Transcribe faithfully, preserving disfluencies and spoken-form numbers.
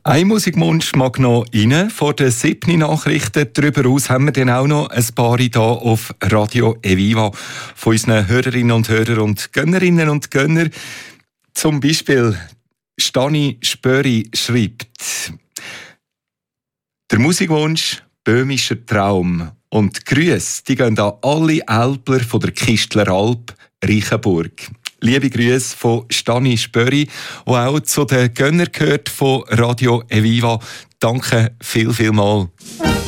Ein Musikwunsch mag noch rein. Vor den siebten Nachrichten darüber aus haben wir dann auch noch ein paar hier auf Radio Eviva von unseren Hörerinnen und Hörern und Gönnerinnen und Gönner. Zum Beispiel Stani Spöri schreibt: Der Musikwunsch «Böhmischer Traum» und Grüße, die gehen an alle Älpler von der Kistler Alp, Reichenburg. Liebe Grüße von Stani Spöri, der auch zu den Gönnern gehört von Radio Eviva. Danke viel, viel mal.